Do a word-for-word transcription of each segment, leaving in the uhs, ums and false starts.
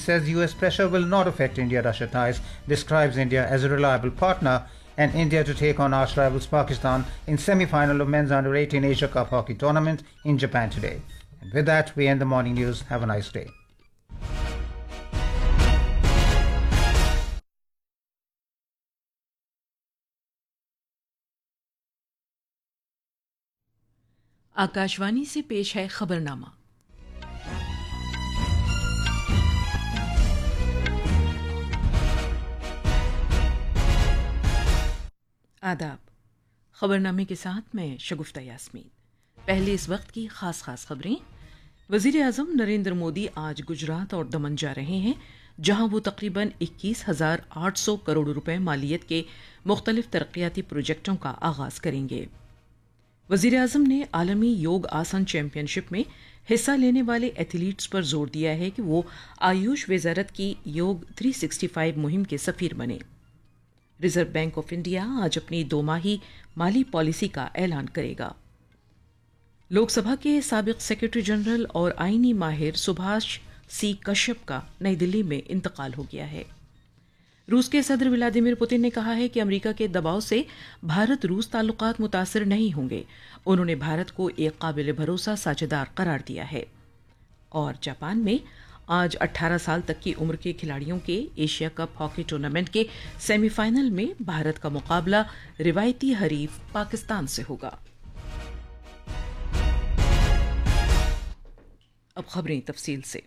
says U S pressure will not affect India-Russia ties, describes India as a reliable partner, and India to take on arch rivals Pakistan in semi-final of men's under eighteen Asia Cup hockey tournament in Japan today. And with that, we end the morning news. Have a nice day. Akashvani से पेश है खबरनामा। आदाब। खबरनामे के साथ मैं शगुफ्ता यास्मीन। पहले इस वक्त की खास खास खबरें। वजीर आजम नरेंद्र मोदी आज गुजरात और दमन जा रहे हैं, जहां वो तकरीबन इक्कीस हजार आठ सौ करोड़ रुपए मालियत के मुख्तलिफ तरक्याती प्रोजेक्टों का आगाज करेंगे। वजीर आजम ने आलमी योग आसन चैंपियनशिप में हिस्सा लेने वाले एथलीट्स पर जोर दिया है कि वो आयुष वजारत की योग तीन सौ पैंसठ मुहिम के सफीर बने। रिजर्व बैंक ऑफ इंडिया आज अपनी दोमाही माली पॉलिसी का ऐलान करेगा। लोकसभा के साबिक सेक्रेटरी जनरल और आईनी माहिर सुभाष सी कश्यप का नई दिल्ली में इंतकाल हो गया है। रूस के सदर व्लादिमीर पुतिन ने कहा है कि अमेरिका के दबाव से भारत रूस ताल्लुकात मुतासर नहीं होंगे। उन्होंने भारत को एक काबिल भरोसा साझेदार करार दिया है। और जापान में आज अठारह साल तक की उम्र के खिलाड़ियों के एशिया कप हॉकी टूर्नामेंट के सेमीफाइनल में भारत का मुकाबला रिवायती हरीफ पाकिस्तान से होगा। अब खबरें तफसील से।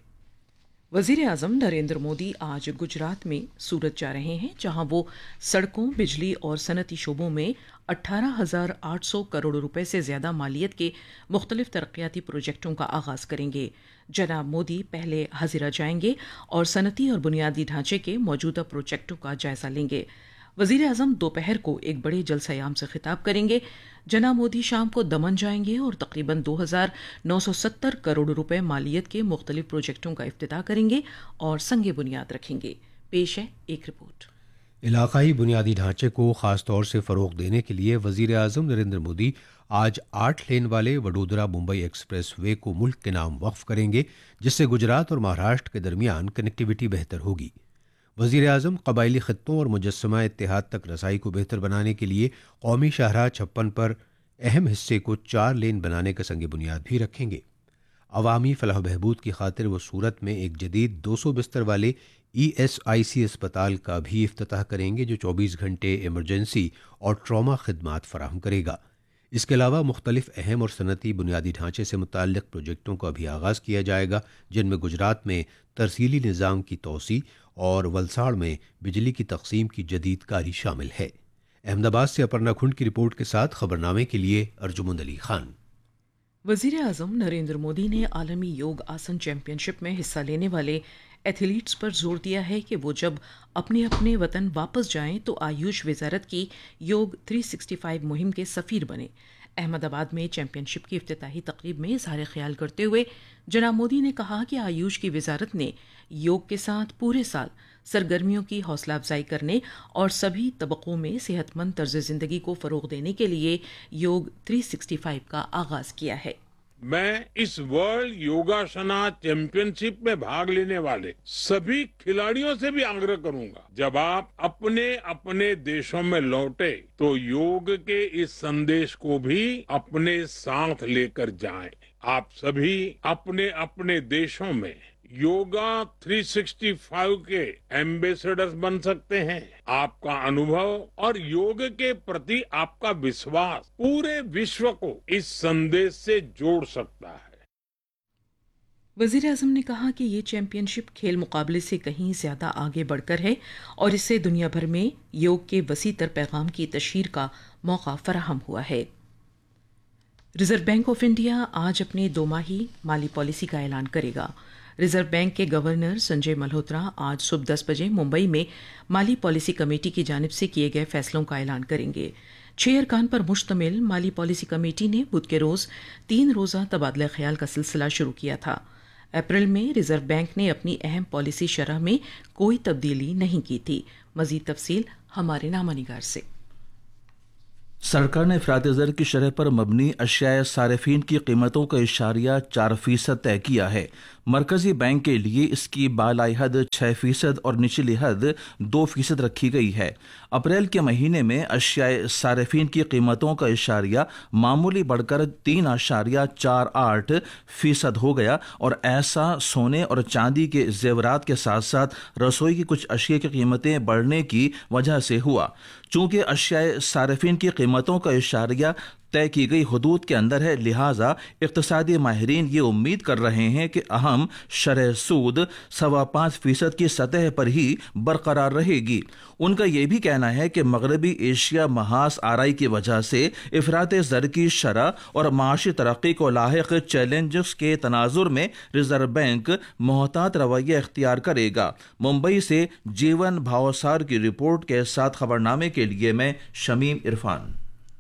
वजीर आजम नरेंद्र मोदी आज गुजरात में सूरत जा रहे हैं, जहां वो सड़कों, बिजली और सनती शोबों में अठारह हजार आठ सौ करोड़ रुपए से ज्यादा मालियत के मुख्तलिफ तरक्याती प्रोजेक्टों का आगाज करेंगे। जनाब मोदी पहले हजीरा जाएंगे और सनती और बुनियादी ढांचे के मौजूदा प्रोजेक्टों का जायजा लेंगे। वजीर आजम दोपहर को एक बड़े जलसयाम से खिताब करेंगे। जनाब मोदी शाम को दमन जाएंगे और तकरीबन दो हजार नौ सौ सत्तर करोड़ रुपए मालियत के मुख्तलिफ प्रोजेक्टों का इफ्तिताह करेंगे और संगे बुनियाद रखेंगे। पेश है एक रिपोर्ट। इलाकाई बुनियादी ढांचे को खास तौर से फरोग देने के लिए वजीर आजम नरेंद्र मोदी आज आठ लेन वाले वडोदरा मुंबई एक्सप्रेस वे को मुल्क के नाम वक्फ करेंगे, जिससे गुजरात और महाराष्ट्र के दरमियान कनेक्टिविटी बेहतर होगी। वज़ीर आज़म कबायली खित्तों और मुजस्समा इत्तेहाद तक रसाई को बेहतर बनाने के लिए कौमी शाहराह छप्पन पर अहम हिस्से को चार लेन बनाने का संग बुनियाद भी रखेंगे। अवामी फलाह बहबूद की खातिर वो सूरत में एक जदीद दो सौ बिस्तर वाले ई एस आई सी अस्पताल का भी इफ्तिताह करेंगे, जो चौबीस घंटे इमरजेंसी और ट्रॉमा खिदमात फराहम करेगा। इसके अलावा मुख्तलिफ अहम और सनती बुनियादी ढांचे से मुताल्लिक़ प्रोजेक्टों का भी आगाज़ किया जाएगा, जिनमें गुजरात में तरसीली निज़ाम की तोसी और वलसाड़ में बिजली की तकसीम की जदीद कारी शामिल है। अहमदाबाद से अपर्णा खुंड की रिपोर्ट के साथ खबरनामे के लिए अर्जुमुंद अली खान। वज़ीर आज़म नरेंद्र मोदी ने आलमी योग आसन चैंपियनशिप में हिस्सा लेने वाले एथलीट्स पर जोर दिया है कि वो जब अपने अपने वतन वापस जाएं तो आयुष वजारत की योग तीन सौ पैंसठ मुहिम के सफ़ीर बने। अहमदाबाद में चैंपियनशिप की इफ्तिताही तकरीब में इज़हार ख्याल करते हुए जनाब मोदी ने कहा कि आयुष की वजारत ने योग के साथ पूरे साल सरगर्मियों की हौसला अफजाई करने और सभी तबकों में सेहतमंद तर्ज ज़िंदगी को फ़रोग़ देने के लिए योग तीन सौ पैंसठ का आगाज़ किया है। मैं इस वर्ल्ड योगासना चैंपियनशिप में भाग लेने वाले सभी खिलाड़ियों से भी आग्रह करूंगा, जब आप अपने अपने देशों में लौटे तो योग के इस संदेश को भी अपने साथ लेकर जाएं। आप सभी अपने अपने देशों में योगा तीन सौ पैंसठ के एम्बेसडर्स बन सकते हैं। आपका अनुभव और योग के प्रति आपका विश्वास पूरे विश्व को इस संदेश से जोड़ सकता है। वज़ीर आज़म ने कहा कि ये चैंपियनशिप खेल मुकाबले से कहीं ज्यादा आगे बढ़कर है और इससे दुनिया भर में योग के वसी तर पैगाम की तशहीर का मौका फराहम हुआ है। रिजर्व बैंक ऑफ इंडिया आज अपने दोमाही माली पॉलिसी का ऐलान करेगा। रिजर्व बैंक के गवर्नर संजय मल्होत्रा आज सुबह दस बजे मुंबई में माली पॉलिसी कमेटी की जानिब से किए गए फैसलों का ऐलान करेंगे। छह अरकान पर मुश्तमिल माली पॉलिसी कमेटी ने बुध के रोज तीन रोजा तबादला ख्याल का सिलसिला शुरू किया था। अप्रैल में रिजर्व बैंक ने अपनी अहम पॉलिसी शरह में कोई तब्दीली नहीं की थी। मजीद तफसील हमारे नामानिगार से। सरकार ने इफराती ज़र की शरह पर मबनी अशियाए सारिफीन की कीमतों का इशारिया चार फीसद तय किया है। मरकजी बैंक के लिए इसकी बालाई हद छः फीसद और निचली हद दो फीसद रखी गई है। अप्रैल के महीने में अशियाए सार्फिन की कीमतों का इशारिया मामूली बढ़कर तीन आशारिया चार आठ फीसद हो गया और ऐसा सोने और चांदी के जेवरात के साथ साथ रसोई की कुछ अशिया की कीमतें बढ़ने की वजह से हुआ। चूंकि अशियाए सार्फिन की कीमतों का इशारिया तय की गई हदूद के अंदर है, लिहाजा इक्तसादी माहिरीन ये उम्मीद कर रहे हैं कि अहम शरह सूद सवा पाँच फीसद की सतह पर ही बरकरार रहेगी। उनका यह भी कहना है कि मगरबी एशिया महास आराई की वजह से इफरात ज़र की शरह और माशी तरक्की को लाहिक चैलेंजेस के तनाजुर में रिजर्व बैंक मोहतात रवैया इख्तियार करेगा। मुंबई से जीवन भावसार की रिपोर्ट के साथ खबरनामे के लिए मैं शमीम इरफान।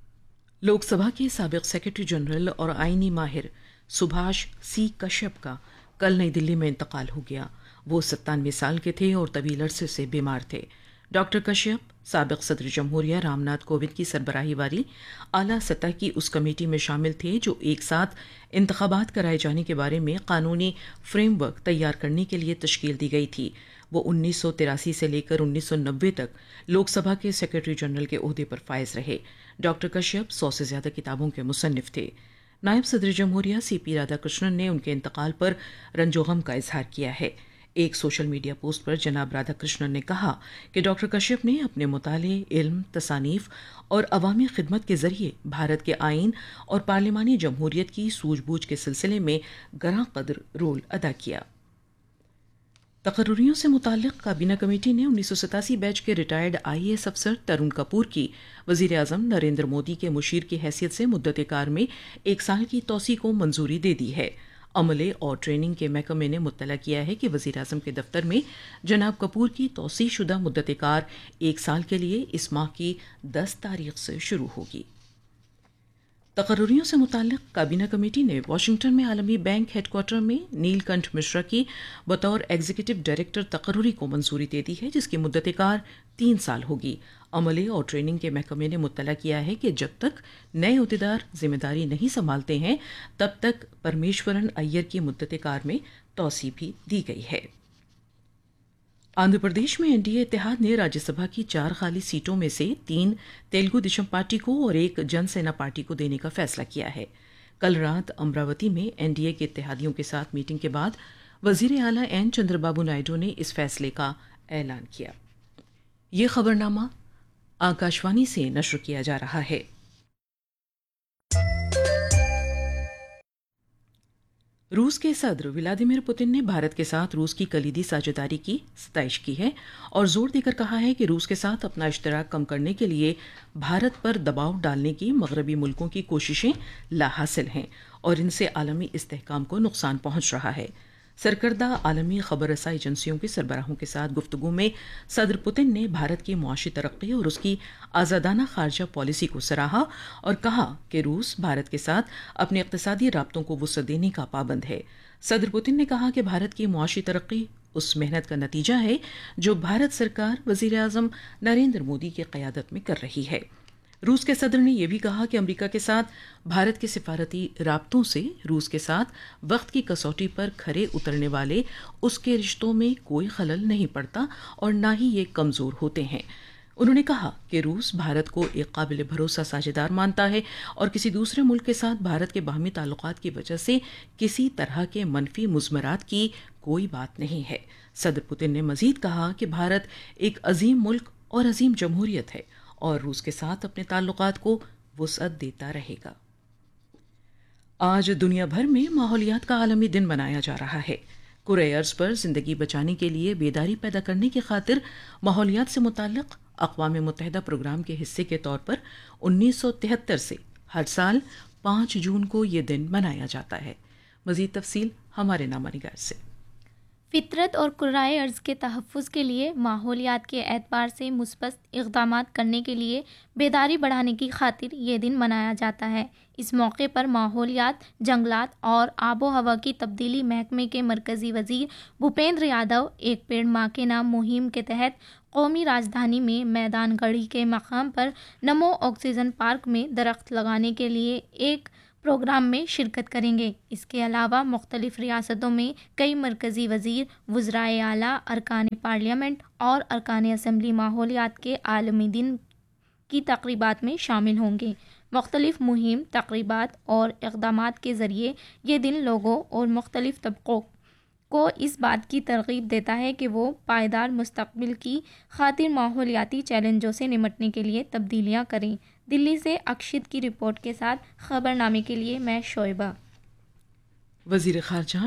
लोकसभा के साबिक सेक्रेटरी जनरल और आईनी माहिर सुभाष सी कश्यप का कल नई दिल्ली में इंतकाल हो गया। वो सत्तानवे साल के थे और तवील अरसे से बीमार थे। डॉक्टर कश्यप साबिक सदर जमहूरिया रामनाथ कोविंद की सरबराही वाली आला सतह की उस कमेटी में शामिल थे जो एक साथ इंतखाबात कराए जाने के बारे में कानूनी फ्रेमवर्क तैयार करने के लिए तश्कील दी गई थी। वो उन्नीस सौ तिरासी से लेकर उन्नीस सौ नब्बे तक लोकसभा के सेक्रेटरी जनरल के ओहदे पर फायज रहे। डॉक्टर कश्यप सौ से ज्यादा किताबों के मुसन्निफ थे। नायब सदर जमहूरिया सी पी राधाकृष्णन ने उनके इंतकाल पर रंजोगम का इजहार किया है। एक सोशल मीडिया पोस्ट पर जनाब राधाकृष्णन ने कहा कि डॉक्टर कश्यप ने अपने मुताले, इल्म, तसानीफ और अवामी खिदमत के जरिए भारत के आइन और पार्लिमानी जमहूरियत की सूझबूझ के सिलसिले में गरां कदर रोल अदा किया। तकर्रुरियों से मुताल्लिक काबीना कमेटी ने उन्नीस सौ सतासी बैच के रिटायर्ड आई ए एस अफसर तरुण कपूर की वजीर आजम नरेंद्र मोदी के मुशीर की हैसियत से मुद्दत कार में एक साल की तोसी को मंजूरी दे दी है। अमले और ट्रेनिंग के महकमे ने मुत्तला किया है कि वजीर आजम के दफ्तर में जनाब कपूर की तोसी शुदा मुद्दत कार एक साल के लिए इस माह की दस तारीख से शुरू होगी। तकर्रुरियों से मुताल्लिक काबीना कमेटी ने वाशिंगटन में आलमी बैंक हेडक्वार्टर में नीलकंठ मिश्रा की बतौर एग्जीक्यूटिव डायरेक्टर तकर्रुरी को मंजूरी दे दी है, जिसकी मुद्दत कार तीन साल होगी। अमले और ट्रेनिंग के महकमे ने मुत्तला किया है कि जब तक नए अहदेदार जिम्मेदारी नहीं संभालते हैं तब तक परमेश्वरन अय्यर की मुद्दत कार में तोसी भी दी गई है। आंध्र प्रदेश में एनडीए इत्तेहाद ने राज्यसभा की चार खाली सीटों में से तीन तेलुगु देशम पार्टी को और एक जनसेना पार्टी को देने का फैसला किया है। कल रात अमरावती में एनडीए के इत्तेहादियों के साथ मीटिंग के बाद वजीर आला एन चंद्रबाबू नायडू ने इस फैसले का ऐलान किया। ये खबरनामा आकाशवाणी से नश्र किया जा रहा है। रूस के सदर व्लादिमीर पुतिन ने भारत के साथ रूस की कलीदी साझेदारी की सताइश की है और जोर देकर कहा है कि रूस के साथ अपना इश्तराक कम करने के लिए भारत पर दबाव डालने की मगरबी मुल्कों की कोशिशें लाहासिल हैं और इनसे आलमी इस्तेहकाम को नुकसान पहुंच रहा है। सरकर्दा आलमी खबर रसाई एजेंसियों के सरबराहों के साथ गुफ्तगू में सदर पुतिन ने भारत की मुआशी तरक्की और उसकी आज़ादाना खारजा पॉलिसी को सराहा और कहा कि रूस भारत के साथ अपने इक़्तिसादी राब्तों को वुसअत देने का पाबंद है। सदर पुतिन ने कहा कि भारत की मुआशी तरक्की उस मेहनत का नतीजा है जो भारत सरकार वज़ीर आज़म नरेंद्र मोदी की क़यादत में कर रही है। रूस के सदर ने यह भी कहा कि अमेरिका के साथ भारत के सिफारती राब्तों से रूस के साथ वक्त की कसौटी पर खरे उतरने वाले उसके रिश्तों में कोई खलल नहीं पड़ता और ना ही ये कमज़ोर होते हैं। उन्होंने कहा कि रूस भारत को एक काबिल भरोसा साझेदार मानता है और किसी दूसरे मुल्क के साथ भारत के बाहमी ताल्लुकात की वजह से किसी तरह के मनफी मुज़मरात की कोई बात नहीं है। सदर पुतिन ने मजीद कहा कि भारत एक अजीम मुल्क और अजीम जमहूरियत है और रूस के साथ अपने ताल्लुकात को वुसअत देता रहेगा। आज दुनिया भर में माहौलियात का आलमी दिन मनाया जा रहा है। कुरे अर्ज पर जिंदगी बचाने के लिए बेदारी पैदा करने की खातिर माहौलियात से मुताल्लिक अक़वाम मुत्तहिदा प्रोग्राम के हिस्से के तौर पर उन्नीस सौ तिहत्तर से हर साल पाँच जून को ये दिन मनाया जाता है। मज़ीद तफसील हमारे नामानिगार से। फितरत और कुर्राए अर्ज़ के तहफ़्फ़ुज़ के लिए माहौलियात के एतबार से मुस्बत इक़दामात करने के लिए बेदारी बढ़ाने की खातिर ये दिन मनाया जाता है। इस मौके पर माहौलियात, जंगलात और आबो हवा की तब्दीली महकमे के मरकज़ी वज़ीर भूपेंद्र यादव एक पेड़ माँ के नाम मुहिम के तहत कौमी राजधानी में मैदान गढ़ी के मकाम पर नमो ऑक्सीजन पार्क में दरख्त लगाने के लिए एक پروگرام میں شرکت کریں گے۔ اس کے علاوہ مختلف ریاستوں میں کئی مرکزی وزیر، وزرائے اعلیٰ، ارکان پارلیمنٹ اور ارکان اسمبلی ماحولیات کے عالمی دن کی تقریبات میں شامل ہوں گے۔ مختلف مہم، تقریبات اور اقدامات کے ذریعے یہ دن لوگوں اور مختلف طبقوں کو اس بات کی ترغیب دیتا ہے کہ وہ پائیدار مستقبل کی خاطر ماحولیاتی چیلنجوں سے نمٹنے کے لیے تبدیلیاں کریں۔ دلی سے اکشت کی رپورٹ کے ساتھ خبر نامے کے لیے میں شعیبہ۔ وزیر خارجہ